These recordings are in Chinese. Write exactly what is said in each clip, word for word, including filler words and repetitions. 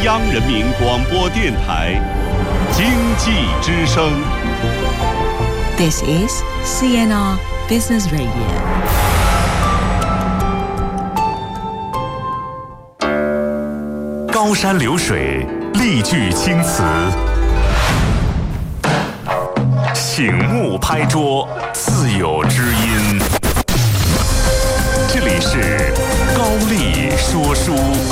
央人民广播电台经济之声。 This is C N R Business Radio。 高山流水，丽句青词，醒目拍桌，自有知音。这里是高丽说书。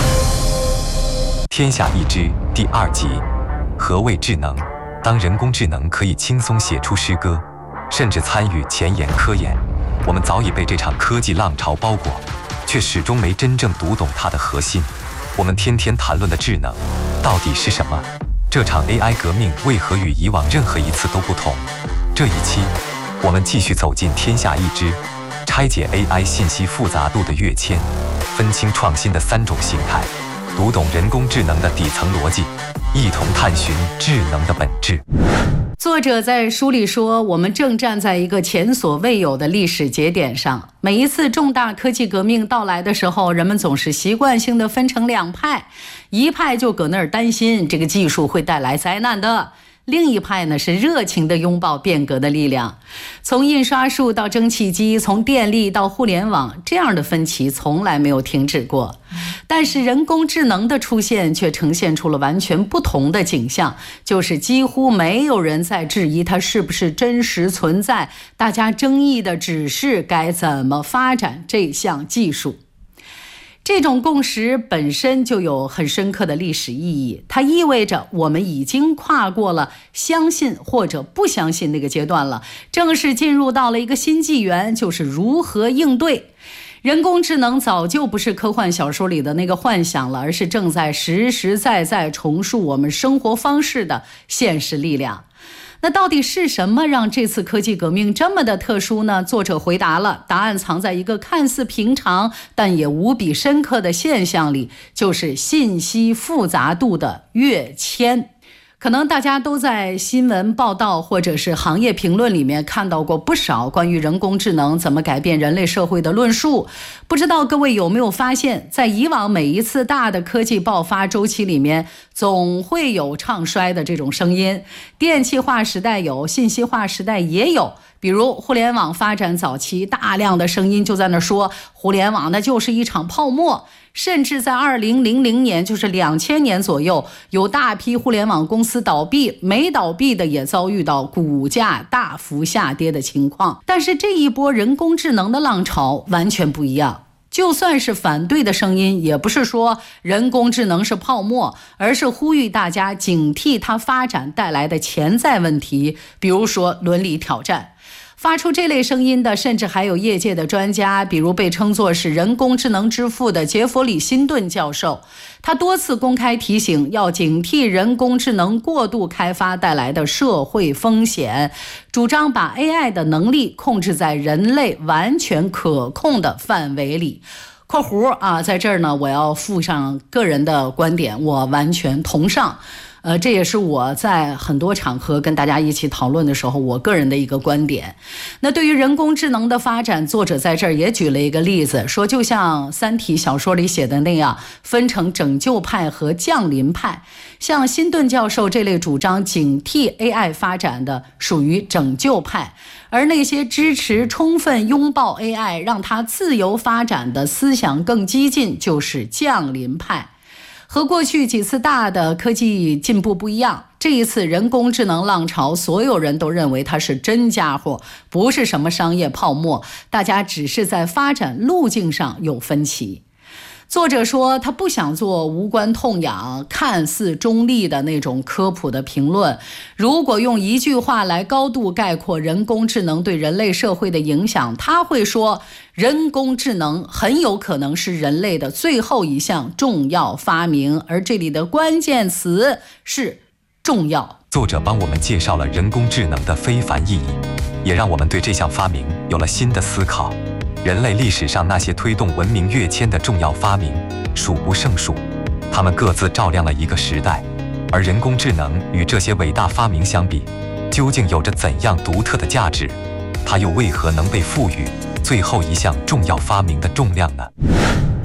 天下一知第二集，何谓智能？当人工智能可以轻松写出诗歌，甚至参与前沿科研，我们早已被这场科技浪潮包裹，却始终没真正读懂它的核心。我们天天谈论的智能到底是什么？这场 A I 革命为何与以往任何一次都不同？这一期我们继续走进天下一知，拆解 A I 信息复杂度的跃迁，分清创新的三种形态，读懂人工智能的底层逻辑，一同探寻智能的本质。 作者在书里说，我们正站在一个前所未有的历史节点上。每一次重大科技革命到来的时候，人们总是习惯性的分成两派，一派就搁那儿担心这个技术会带来灾难的，另一派呢是热情地拥抱变革的力量。从印刷术到蒸汽机，从电力到互联网，这样的分歧从来没有停止过。但是人工智能的出现却呈现出了完全不同的景象，就是几乎没有人在质疑它是不是真实存在，大家争议的只是该怎么发展这项技术。这种共识本身就有很深刻的历史意义，它意味着我们已经跨过了相信或者不相信那个阶段了，正式进入到了一个新纪元，就是如何应对。人工智能早就不是科幻小说里的那个幻想了，而是正在实实在在重塑我们生活方式的现实力量。那到底是什么让这次科技革命这么的特殊呢？作者回答了，答案藏在一个看似平常但也无比深刻的现象里，就是信息复杂度的跃迁。可能大家都在新闻报道或者是行业评论里面看到过不少关于人工智能怎么改变人类社会的论述。不知道各位有没有发现，在以往每一次大的科技爆发周期里面，总会有唱衰的这种声音。电气化时代有，信息化时代也有。比如互联网发展早期，大量的声音就在那说互联网那就是一场泡沫，甚至在二零零零年，就是两千年左右，有大批互联网公司倒闭，没倒闭的也遭遇到股价大幅下跌的情况。但是这一波人工智能的浪潮完全不一样，就算是反对的声音，也不是说人工智能是泡沫，而是呼吁大家警惕它发展带来的潜在问题，比如说伦理挑战。发出这类声音的甚至还有业界的专家，比如被称作是人工智能之父的杰弗里·辛顿教授。他多次公开提醒要警惕人工智能过度开发带来的社会风险，主张把 A I 的能力控制在人类完全可控的范围里。括弧啊，在这儿呢，我要附上个人的观点，我完全同上。呃，这也是我在很多场合跟大家一起讨论的时候，我个人的一个观点。那对于人工智能的发展，作者在这儿也举了一个例子，说就像《三体》小说里写的那样，分成拯救派和降临派。像辛顿教授这类主张警惕 A I 发展的，属于拯救派。而那些支持充分拥抱 A I 让它自由发展的思想更激进，就是降临派。和过去几次大的科技进步不一样，这一次人工智能浪潮，所有人都认为它是真家伙，不是什么商业泡沫，大家只是在发展路径上有分歧。作者说他不想做无关痛痒看似中立的那种科普的评论，如果用一句话来高度概括人工智能对人类社会的影响，他会说人工智能很有可能是人类的最后一项重要发明，而这里的关键词是重要。 作者帮我们介绍了人工智能的非凡意义，也让我们对这项发明有了新的思考。人类历史上那些推动文明跃迁的重要发明数不胜数，它们各自照亮了一个时代。而人工智能与这些伟大发明相比，究竟有着怎样独特的价值？它又为何能被赋予最后一项重要发明的重量呢？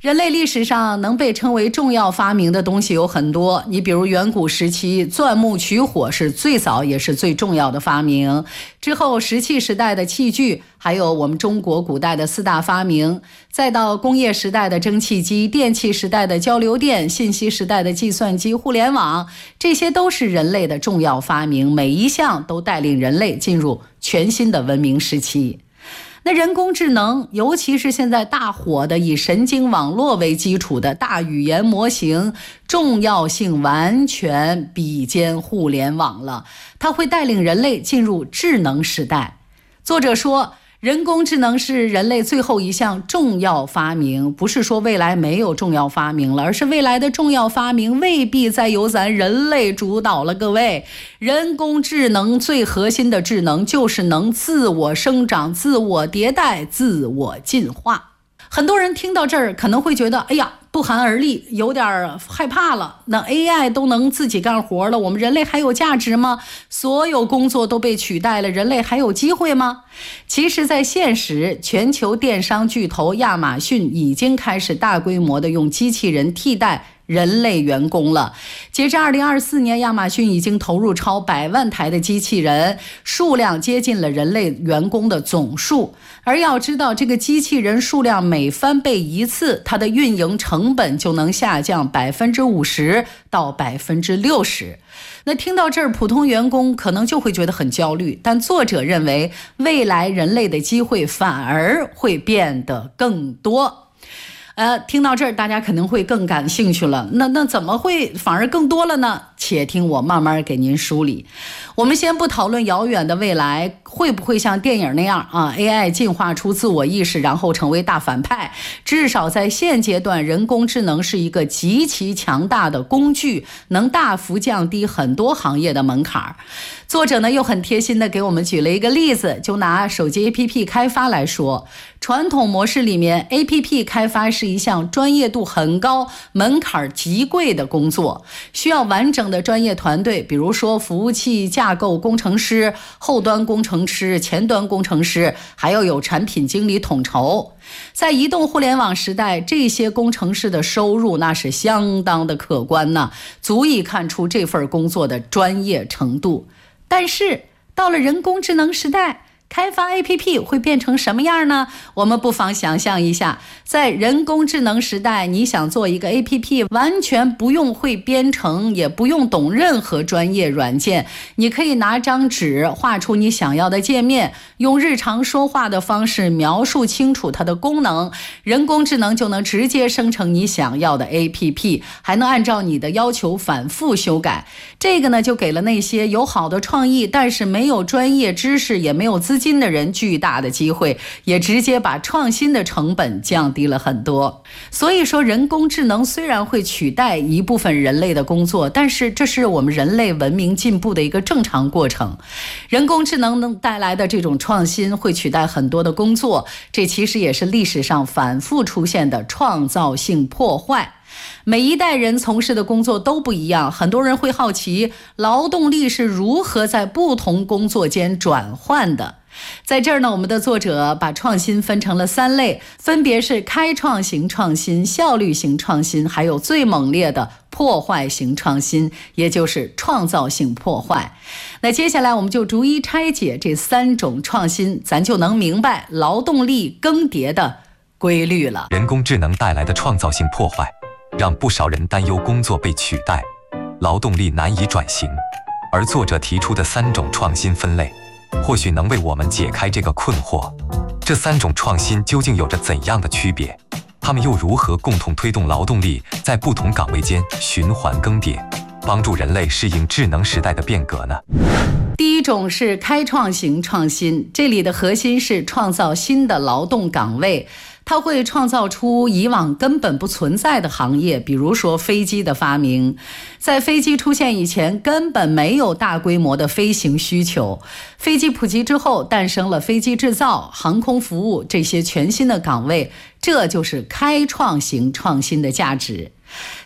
人类历史上能被称为重要发明的东西有很多，你比如远古时期钻木取火是最早也是最重要的发明，之后石器时代的器具，还有我们中国古代的四大发明，再到工业时代的蒸汽机，电气时代的交流电，信息时代的计算机、互联网，这些都是人类的重要发明，每一项都带领人类进入全新的文明时期。那人工智能，尤其是现在大火的以神经网络为基础的大语言模型，重要性完全比肩互联网了，它会带领人类进入智能时代。作者说，人工智能是人类最后一项重要发明，不是说未来没有重要发明了，而是未来的重要发明未必再由咱人类主导了。各位，人工智能最核心的智能就是能自我生长、自我迭代、自我进化。很多人听到这儿可能会觉得，哎呀，不寒而栗，有点害怕了。那 A I 都能自己干活了，我们人类还有价值吗？所有工作都被取代了，人类还有机会吗？其实在现实，全球电商巨头亚马逊已经开始大规模的用机器人替代人类员工了。截至二零二四年，亚马逊已经投入超百万台的机器人，数量接近了人类员工的总数。而要知道，这个机器人数量每翻倍一次，它的运营成本就能下降百分之五十到百分之六十。那听到这儿，普通员工可能就会觉得很焦虑，但作者认为，未来人类的机会反而会变得更多。呃，听到这儿，大家可能会更感兴趣了。那那怎么会反而更多了呢？且听我慢慢给您梳理。我们先不讨论遥远的未来会不会像电影那样啊 ，A I 进化出自我意识，然后成为大反派。至少在现阶段，人工智能是一个极其强大的工具，能大幅降低很多行业的门槛。作者呢又很贴心的给我们举了一个例子，就拿手机 A P P 开发来说，传统模式里面 A P P 开发是一项专业度很高、门槛极贵的工作，需要完整的专业团队，比如说服务器架构工程师、后端工程师、前端工程师，还要有产品经理统筹。在移动互联网时代，这些工程师的收入那是相当的可观呢，足以看出这份工作的专业程度。但是到了人工智能时代，开发 A P P 会变成什么样呢？我们不妨想象一下，在人工智能时代，你想做一个 A P P， 完全不用会编程，也不用懂任何专业软件，你可以拿张纸画出你想要的界面，用日常说话的方式描述清楚它的功能，人工智能就能直接生成你想要的 A P P， 还能按照你的要求反复修改。这个呢，就给了那些有好的创意，但是没有专业知识，也没有资金的人巨大的机会，也直接把创新的成本降低了很多。所以说，人工智能虽然会取代一部分人类的工作，但是这是我们人类文明进步的一个正常过程。人工智能能带来的这种创新会取代很多的工作，这其实也是历史上反复出现的创造性破坏。每一代人从事的工作都不一样，很多人会好奇劳动力是如何在不同工作间转换的。在这儿呢，我们的作者把创新分成了三类，分别是开创型创新、效率型创新，还有最猛烈的破坏型创新，也就是创造性破坏。那接下来我们就逐一拆解这三种创新，咱就能明白劳动力更迭的规律了。 人工智能带来的创造性破坏，让不少人担忧工作被取代，劳动力难以转型。而作者提出的三种创新分类，或许能为我们解开这个困惑。这三种创新究竟有着怎样的区别？它们又如何共同推动劳动力在不同岗位间循环更迭，帮助人类适应智能时代的变革呢？ 第一种是开创型创新，这里的核心是创造新的劳动岗位，它会创造出以往根本不存在的行业，比如说飞机的发明。在飞机出现以前，根本没有大规模的飞行需求。飞机普及之后，诞生了飞机制造、航空服务这些全新的岗位，这就是开创型创新的价值。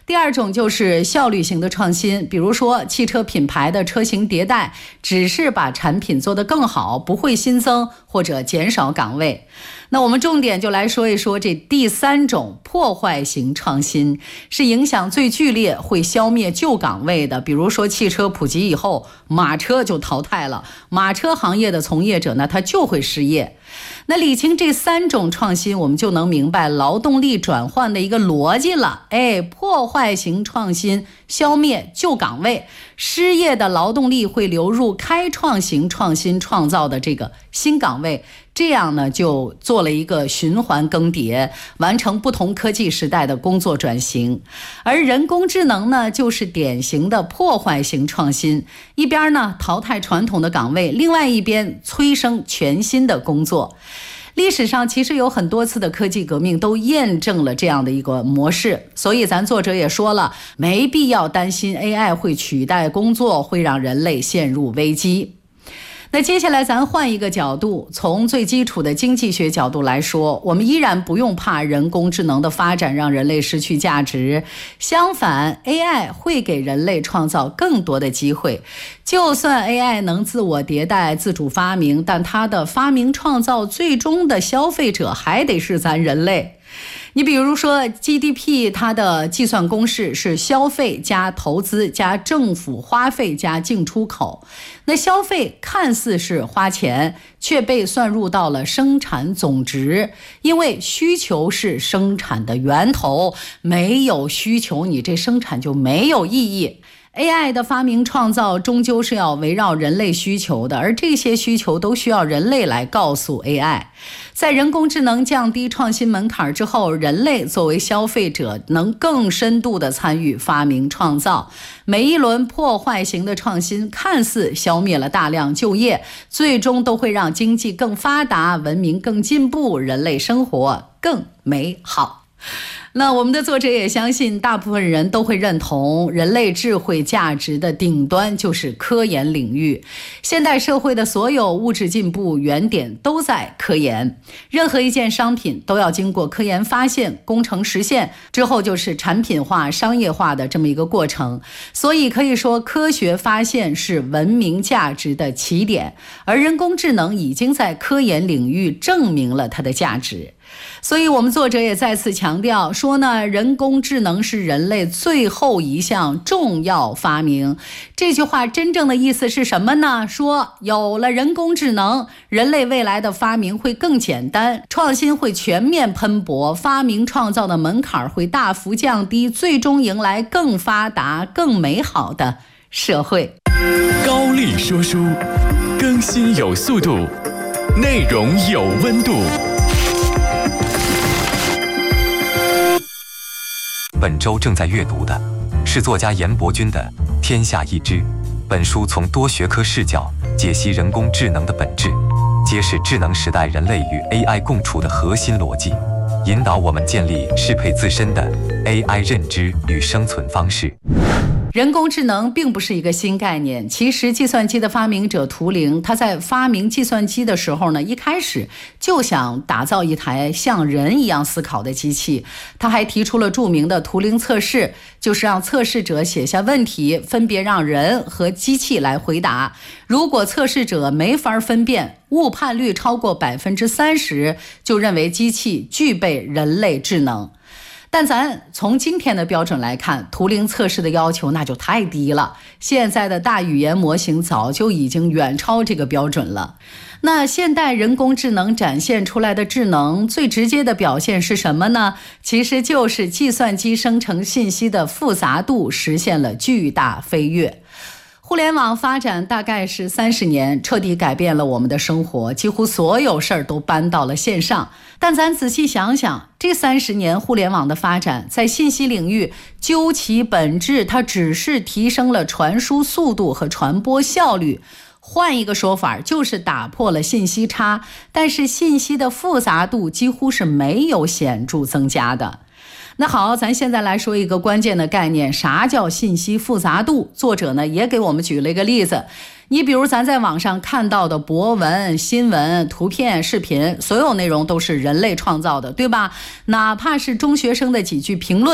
第二种就是效率型的创新，比如说汽车品牌的车型迭代，只是把产品做得更好，不会新增或者减少岗位。那我们重点就来说一说这第三种破坏型创新，是影响最剧烈，会消灭旧岗位的。比如说汽车普及以后，马车就淘汰了，马车行业的从业者呢，他就会失业。那理清这三种创新，我们就能明白劳动力转换的一个逻辑了。哎，破坏型创新消灭旧岗位，失业的劳动力会流入开创型创新创造的这个新岗位，这样呢就做了一个循环更迭，完成不同科技时代的工作转型。而人工智能呢，就是典型的破坏型创新，一边呢淘汰传统的岗位，另外一边催生全新的工作。历史上其实有很多次的科技革命都验证了这样的一个模式，所以咱作者也说了，没必要担心 A I 会取代工作，会让人类陷入危机。那接下来咱换一个角度，从最基础的经济学角度来说，我们依然不用怕人工智能的发展让人类失去价值，相反 A I 会给人类创造更多的机会。就算 A I 能自我迭代、自主发明，但它的发明创造最终的消费者还得是咱人类。你比如说 G D P 它的计算公式是消费加投资加政府花费加进出口，那消费看似是花钱，却被算入到了生产总值，因为需求是生产的源头，没有需求你这生产就没有意义。A I 的发明创造终究是要围绕人类需求的，而这些需求都需要人类来告诉 A I。 在人工智能降低创新门槛之后，人类作为消费者能更深度地参与发明创造。每一轮破坏型的创新看似消灭了大量就业，最终都会让经济更发达，文明更进步，人类生活更美好。那我们的作者也相信，大部分人都会认同，人类智慧价值的顶端就是科研领域。现代社会的所有物质进步原点都在科研，任何一件商品都要经过科研发现、工程实现之后，就是产品化、商业化的这么一个过程。所以可以说，科学发现是文明价值的起点，而人工智能已经在科研领域证明了它的价值。所以我们作者也再次强调说呢，人工智能是人类最后一项重要发明。这句话真正的意思是什么呢？说有了人工智能，人类未来的发明会更简单，创新会全面喷薄，发明创造的门槛会大幅降低，最终迎来更发达、更美好的社会。 高丽说书，更新有速度，内容有温度。 本周正在阅读的是作家严伯钧的《天下一知》。本书从多学科视角解析人工智能的本质，揭示智能时代人类与 A I 共处的核心逻辑，引导我们建立适配自身的 A I 认知与生存方式。 人工智能并不是一个新概念，其实计算机的发明者图灵，他在发明计算机的时候呢，一开始就想打造一台像人一样思考的机器。他还提出了著名的图灵测试，就是让测试者写下问题，分别让人和机器来回答。如果测试者没法分辨，误判率超过百分之三十，就认为机器具备人类智能。但咱从今天的标准来看，图灵测试的要求那就太低了，现在的大语言模型早就已经远超这个标准了。那现代人工智能展现出来的智能最直接的表现是什么呢？其实就是计算机生成信息的复杂度实现了巨大飞跃。互联网发展大概是三十年，彻底改变了我们的生活，几乎所有事儿都搬到了线上。但咱仔细想想，这三十年互联网的发展，在信息领域究其本质，它只是提升了传输速度和传播效率。换一个说法，就是打破了信息差，但是信息的复杂度几乎是没有显著增加的。那好，咱现在来说一个关键的概念，啥叫信息复杂度？作者呢也给我们举了一个例子。你比如咱在网上看到的博文、新闻、图片、视频，所有内容都是人类创造的，对吧？哪怕是中学生的几句评论，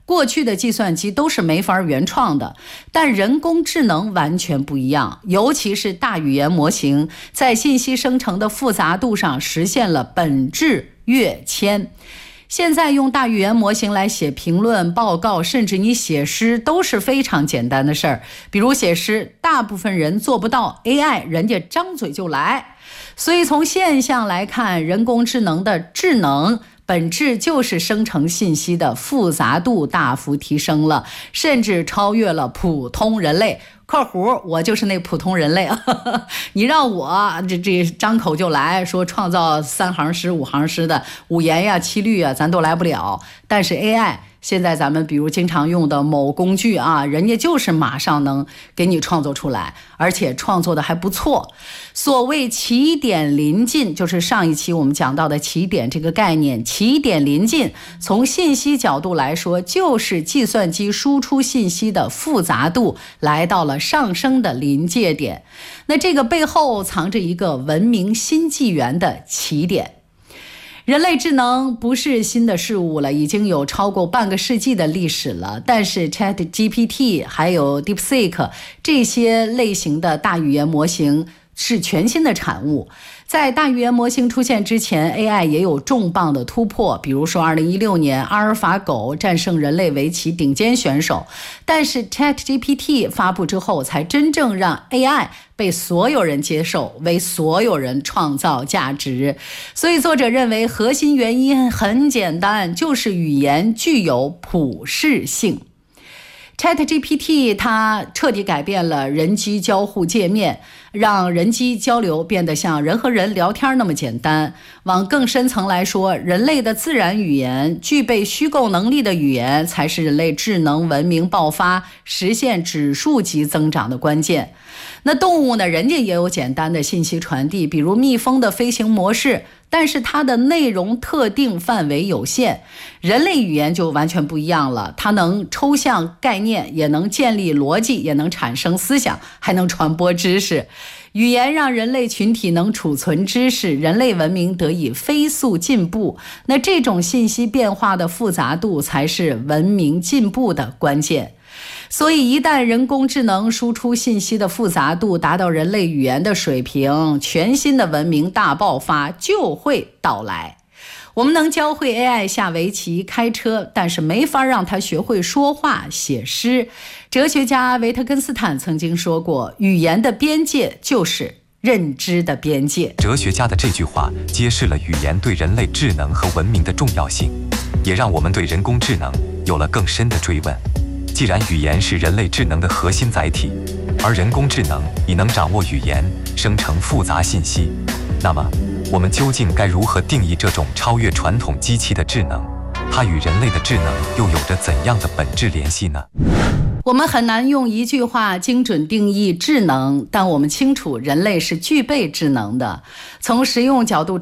过去的计算机都是没法原创的，但人工智能完全不一样，尤其是大语言模型在信息生成的复杂度上实现了本质跃迁。现在用大语言模型来写评论、报告，甚至你写诗都是非常简单的事儿。比如写诗，大部分人做不到 ，A I 人家张嘴就来。所以从现象来看，人工智能的智能本质就是生成信息的复杂度大幅提升了，甚至超越了普通人类。括弧我就是那普通人类你让我这这张口就来说创造三行诗五行诗的五言呀七律啊，咱都来不了。但是 A I 现在咱们比如经常用的某工具啊，人家就是马上能给你创作出来，而且创作的还不错。所谓起点临近，就是上一期我们讲到的起点这个概念，起点临近从信息角度来说，就是计算机输出信息的复杂度来到了上升的临界点。那这个背后藏着一个文明新纪元的起点。人类智能不是新的事物了，已经有超过半个世纪的历史了。但是 ChatGPT 还有 DeepSeek 这些类型的大语言模型是全新的产物。在大语言模型出现之前 ，A I 也有重磅的突破，比如说二零一六年阿尔法狗战胜人类围棋顶尖选手。但是 ChatGPT 发布之后，才真正让 A I 被所有人接受，为所有人创造价值。所以作者认为核心原因很简单，就是语言具有普适性。ChatGPT 它彻底改变了人机交互界面，让人机交流变得像人和人聊天那么简单。往更深层来说，人类的自然语言，具备虚构能力的语言，才是人类智能文明爆发、实现指数级增长的关键。那动物呢，人家也有简单的信息传递，比如蜜蜂的飞行模式，但是它的内容特定范围有限。人类语言就完全不一样了，它能抽象概念，也能建立逻辑，也能产生思想，还能传播知识。语言让人类群体能储存知识，人类文明得以飞速进步。那这种信息变化的复杂度才是文明进步的关键。所以一旦人工智能输出信息的复杂度达到人类语言的水平，全新的文明大爆发就会到来。我们能教会 A I 下围棋、开车，但是没法让它学会说话、写诗。哲学家维特根斯坦曾经说过，语言的边界就是认知的边界。 哲学家的这句话揭示了语言对人类智能和文明的重要性，也让我们对人工智能有了更深的追问。既然语言是人类智能的核心载体，而人工智能已能掌握语言，生成复杂信息，那么我们究竟该如何定义这种超越传统机器的智能？它与人类的智能又有着怎样的本质联系呢？ 我们很难用一句话精准定义智能，但我们清楚人类是具备智能的。从实用角度